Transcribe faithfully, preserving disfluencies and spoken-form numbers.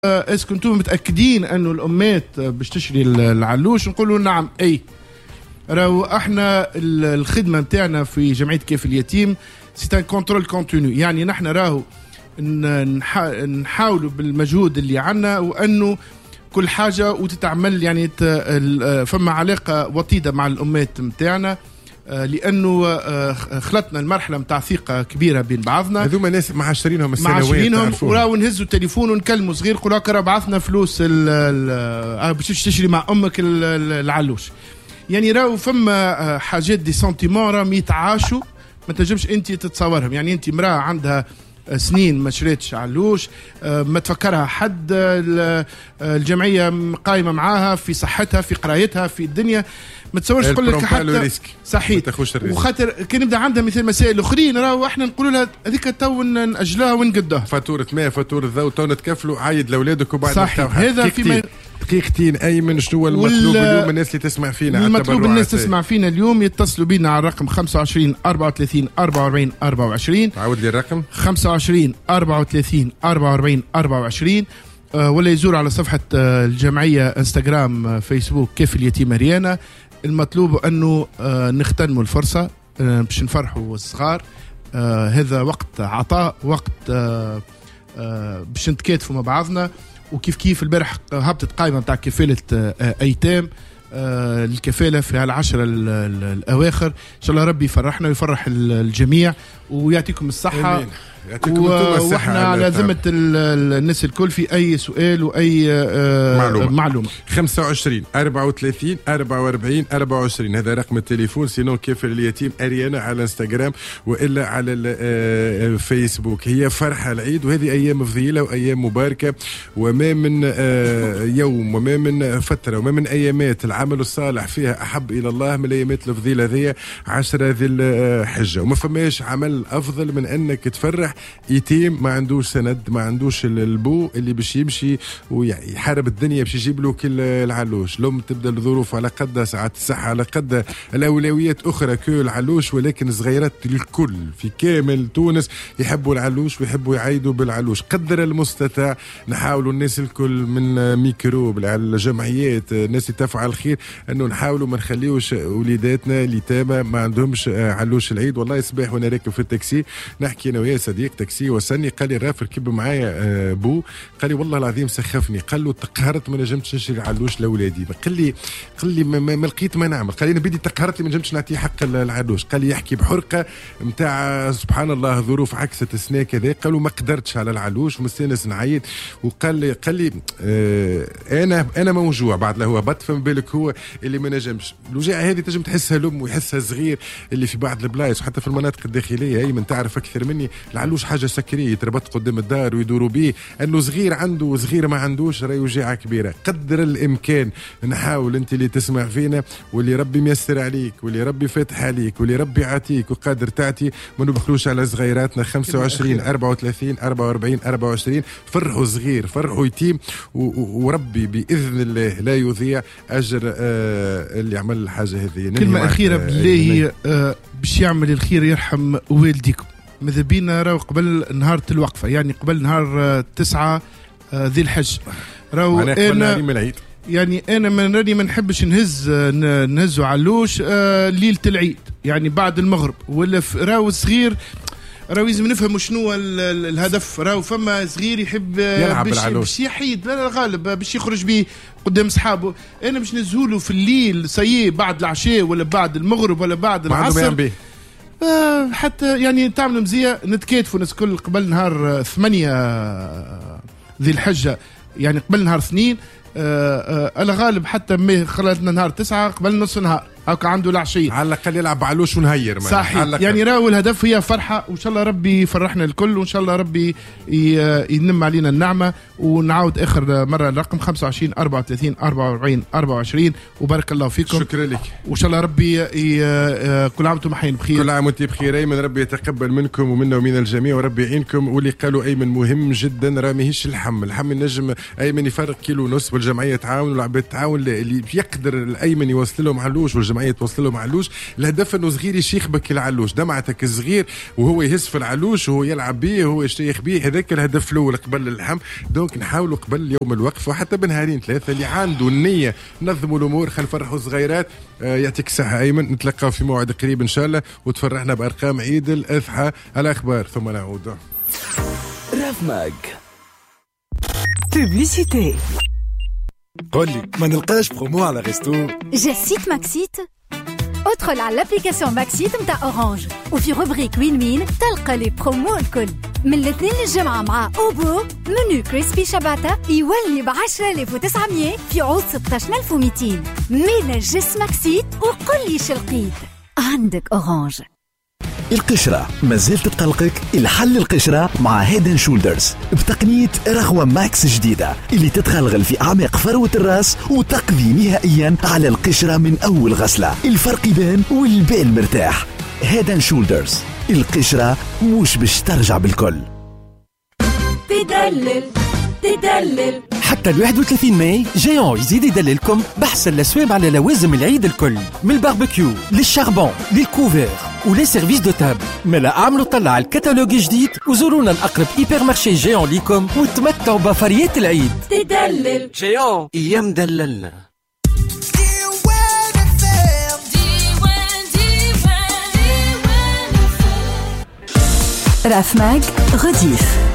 اسكو انتم متاكدين انه الامات باش تشري العلوش؟ نقولوا نعم. اي راهو احنا الخدمه نتاعنا في جمعيه كيف اليتيم سي ان كونترول كونتينيو، يعني نحن راهو نحاولوا بالمجهود اللي عندنا وانه كل حاجه وتتعمل، يعني فما علاقه وطيده مع الامات نتاعنا، لانه خلطنا المرحله نتاع ثقه كبيره بين بعضنا. هذوما ناس معاشرينهم السنوات، معاشرينهم وراو نهزوا التليفون ونكلموا صغير يقولوا هكا راه بعثنا فلوس باش تشتري مع امك العلوش. يعني راهو فما حاجات دي سنتيمون راهم يتعاشوا ما تنجمش انت تتصورهم. يعني انت امراه عندها سنين ما شريتش علوش، ما تفكرها حد، الجمعيه قايمه معاها في صحتها في قرايتها في الدنيا، ما تصورش تقول لك حتى صحيح. وخاطر كان نبدا عندها مثل مسائل اخرين راهو احنا نقولوا لها هذيك تو ناجلوها ونقدوها، فاتوره ماء فاتوره ضوء تو نتكفلوا عايد لاولادك وبعد صحيح. هذا في دقيقتين ايمن، شنو المطلوب اليوم الناس اللي تسمع فينا؟ المطلوب الناس تسمع فينا اليوم يتصلوا بينا على الرقم خمسة وعشرين أربعة وثلاثين أربعة وأربعين أربعة وعشرين. عاود لي الرقم خمسة وعشرين أربعة وثلاثين أربعة وأربعين أربعة وعشرين، ولا يزور على صفحه الجمعيه انستغرام فيسبوك كيف اليتيم ريانا. المطلوب انه نغتنموا الفرصه باش نفرحوا الصغار. هذا وقت عطاء، وقت باش نتكاتفوا مع بعضنا. وكيف كيف البارح هبطت قائمه نتاع كفاله ايتام، الكفاله في هالعشرة الاواخر. ان شاء الله ربي يفرحنا ويفرح الجميع ويعطيكم الصحه. آمين. يعطيكم الصحه. واحنا على ذمه الناس الكل في اي سؤال واي معلومه. معلومه. خمسة وعشرين أربعة وثلاثين أربعة وأربعين أربعة وعشرين هذا رقم التليفون. سينو كيف اليتيم اريانا على انستغرام والا على الفيسبوك. هي فرحه العيد وهذه ايام فضيله وايام مباركه، وما من يوم وما من فتره وما من ايامات العمل الصالح فيها احب الى الله من الايامات الفضيله ذي عشرة ذي الحجه. وما فماش عمل افضل من انك تفرح يتيم ما عندوش سند، ما عندوش البو اللي باش يمشي ويحارب الدنيا باش يجيب له كل العلوش. لم تبدا الظروف على قد ساعات الصحه على قد الاولويات اخرى كو العلوش، ولكن صغيرات الكل في كامل تونس يحبوا العلوش ويحبوا يعيدوا بالعلوش. قدر المستطاع نحاولوا الناس الكل من ميكروب على الجمعيات الناس اللي تفعل الخير انه نحاولوا ما نخليوش وليداتنا اليتامى ما عندهمش علوش العيد. والله صباح وانا راكب في التاكسي نحكي انا ويا صديق تاكسي وسني قال لي رافر ركب معايا بو، قال لي والله العظيم سخفني، قال له تقهرت ما نجمتش نشري علوش لاولادي. قال لي قال لي ما, ما لقيت ما نعمل، قال لي انا بدي تقهرت لي ما نجمتش نعطيه حق العلوش. قال لي يحكي بحرقه نتاع سبحان الله ظروف عكست السنه كذا، قالوا ما قدرتش على العلوش ومستانس نعيد. وقال لي قال لي آه انا انا موجوع بعد له هو بط، فما بالك هو اللي ما نجمش. الوجاعه هذه تنجم تحسها الام ويحسها صغير اللي في بعض البلايص وحتى في المناطق الداخليه. هي من تعرف اكثر مني العلوش حاجه سكريه يتربط قدام الدار ويدوروا به، انه صغير عنده وصغير ما عندوش راهي وجاعه كبيره. قدر الامكان نحاول انت اللي تسمع فينا واللي ربي ميسر عليك واللي ربي فاتح عليك واللي ربي عاتيك وقادر تعطي ما نبخلوش على صغيراتنا. خمسة وعشرين أربعة وثلاثين أربعة وأربعين أربعة وعشرين فرحوا صغير فرحوا يتيم، وربي باذن الله لا يضيع اجر آه اللي عمل الحاجه هذه. كلمه اخيره بالله آه باش يعمل الخير يرحم والديكم. ماذا بينا راهو قبل نهار الوقفه، يعني قبل نهار تسعة ذي الحج راهو انا يعني انا من راني ما نحبش نهز نهزوا علوش آه ليله العيد، يعني بعد المغرب ولا راهو صغير راهو لازم نفهموا شنو الهدف. راهو فما صغير يحب باش يحيد لا غالب باش يخرج بيه قدام اصحابه، انا باش نزهوله في الليل سيء بعد العشاء ولا بعد المغرب ولا بعد العصر آه حتى يعني تعمل مزيه نتكاتفوا الناس كل قبل نهار ثمانية ذي الحجه، يعني قبل نهار اثنين آه آه الغالب حتى ما خلتنا نهار تسعة قبل نص نهار هكا عنده العشية على الأقل يلعب علوش ونهير صحيح. يعني راهو الهدف هي فرحة، وإن شاء الله ربي يفرحنا الكل، وإن شاء الله ربي ينم علينا النعمة. ونعود آخر مرة الرقم خمسة وعشرين أربعة وثلاثين أربعة وأربعين أربعة وعشرين. وبارك الله فيكم. شكرا لك. وإن شاء الله ربي كل عام وانتم حين بخير. كل عام وانتم بخير أيمن، ربي يتقبل منكم ومنا ومن الجميع وربي يعينكم. واللي قالوا أيمن مهم جدا، راه ماهيش الحم الحم نجم ايمن يفرق كيلو ونص والجمعيه تعاون والعباد تعاون اللي يقدر الايمن يوصل لهم علوش والجمعيه توصل لهم علوش. الهدف انه صغير يشيخبك العلوش دمعتك الصغير وهو يهز في العلوش وهو يلعب بيه وهو يشتيخ بيه. هذاك الهدف الاول قبل اللحم. دونك نحاولوا قبل يوم الوقف وحتى بنهارين ثلاثه اللي عنده النيه نظموا الامور خل فرحوا الصغيرات. آه يعطيك الصحه ايمن. نتلقاو في موعد قريب ان شاء الله وتفرحنا بارقام عيد الاضحى. الاخبار ثم نعود. راف ماج بوبليسيتي. قولي ما نلقاش برومو على ريستو. جا سيت ماكسيت. ادخل على الابليكاسيون ماكسيت متاع اورانج وفي روبريك وين وين تلقى لي برومو الكل. من الاثنين للجمعة مع اوبو منو كريسبي شباتا يولي بعشرة آلاف وتسعمية في عوض ستة عشر ألف ومئتين. ميلا جس ماكسيت وقل لي شلقيت عندك اورانج. القشرة مازال تتقلقك؟ الحل القشرة مع هيدن شولدرز بتقنية رغوة ماكس جديدة اللي تتغلغل في أعماق فروة الرأس وتقضي نهائيا على القشرة من أول غسلة. الفرق يبان والبال مرتاح. هيدن شولدرز القشرة مش باش ترجع بالكل. تدلل تدلل حتى الواحد وثلاثين ماي جيون يزيد يدللكم بحسن الأسواب على لوازم العيد الكل، من الباربيكيو للشاربون للكوفير ولي سيرفيس دو تاب. ملا اعملوا طلع الكتالوج جديد وزورونا الأقرب هيبر مارشي جيون ليكم وتمتعوا بفريات العيد. تدلل جيون ايام دللنا. راف ماج رديف.